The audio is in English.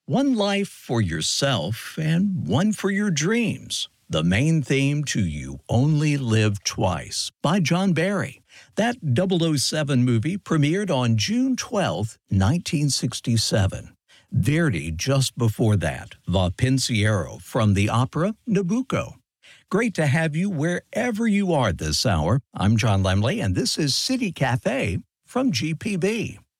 One life for yourself and one for your dreams. The main theme to You Only Live Twice by John Barry. That 007 movie premiered on June 12, 1967. Verdi just before that, Va Pensiero from the opera Nabucco. Great to have you wherever you are this hour. I'm John Lemley, and this is City Cafe from GPB.